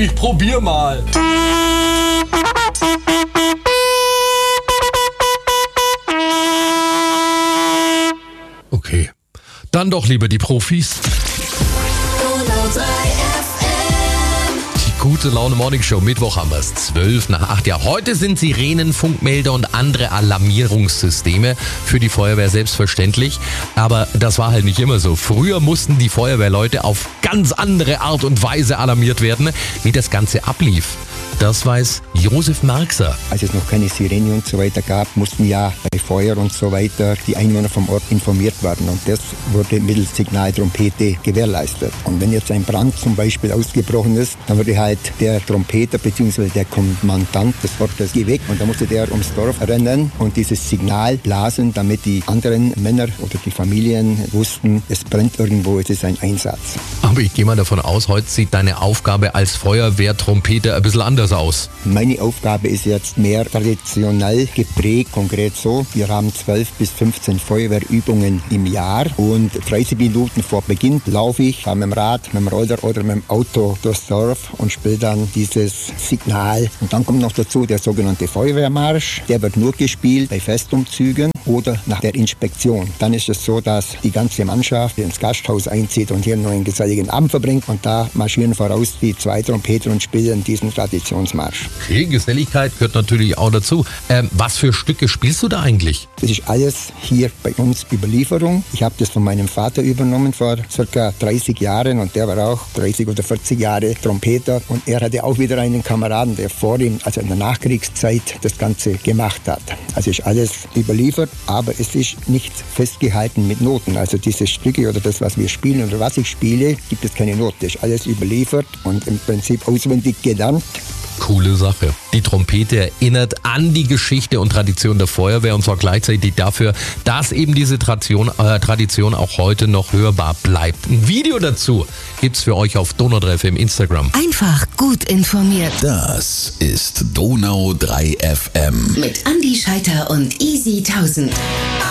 Ich probier mal. Okay, dann doch lieber die Profis. Die gute Laune Morning Show, Mittwoch haben wir es, 7:55. Ja, heute sind Sirenen, Funkmelder und andere Alarmierungssysteme für die Feuerwehr selbstverständlich. Aber das war halt nicht immer so. Früher mussten die Feuerwehrleute auf ganz andere Art und Weise alarmiert werden. Wie das Ganze ablief, das weiß Josef Marxer. Als es noch keine Sirene und so weiter gab, mussten ja bei Feuer und so weiter die Einwohner vom Ort informiert werden. Und das wurde mittels Signaltrompete gewährleistet. Und wenn jetzt ein Brand zum Beispiel ausgebrochen ist, dann wurde halt der Trompeter bzw. der Kommandant des Ortes geweckt. Und da musste der ums Dorf rennen und dieses Signal blasen, damit die anderen Männer oder die Familien wussten, es brennt irgendwo, es ist ein Einsatz. Aber ich gehe mal davon aus, heute sieht deine Aufgabe als Feuerwehrtrompeter ein bisschen anders aus. Meine Aufgabe ist jetzt mehr traditionell geprägt, konkret so. Wir haben 12 bis 15 Feuerwehrübungen im Jahr und 30 Minuten vor Beginn laufe ich mit dem Rad, mit dem Roller oder mit dem Auto durchs Dorf und spiele dann dieses Signal. Und dann kommt noch dazu der sogenannte Feuerwehrmarsch. Der wird nur gespielt bei Festumzügen oder nach der Inspektion. Dann ist es so, dass die ganze Mannschaft ins Gasthaus einzieht und hier nur einen geselligen Abend verbringt. Und da marschieren voraus die 2 Trompeter und spielen diesen Traditionsmarsch. Okay, Geselligkeit gehört natürlich auch dazu. Was für Stücke spielst du da eigentlich? Das ist alles hier bei uns Überlieferung. Ich habe das von meinem Vater übernommen vor ca. 30 Jahren und der war auch 30 oder 40 Jahre Trompeter. Und er hatte auch wieder einen Kameraden, der vor ihm, also in der Nachkriegszeit, das Ganze gemacht hat. Also ist alles überliefert, aber es ist nicht festgehalten mit Noten. Also diese Stücke oder das, was wir spielen oder was ich spiele, gibt es keine Noten. Das ist alles überliefert und im Prinzip auswendig gelernt. Coole Sache. Die Trompete erinnert an die Geschichte und Tradition der Feuerwehr und zwar gleichzeitig dafür, dass eben diese Tradition auch heute noch hörbar bleibt. Ein Video dazu gibt's für euch auf Donau 3 FM Instagram. Einfach gut informiert. Das ist Donau 3 FM. Mit Andi Scheiter und Easy 1000.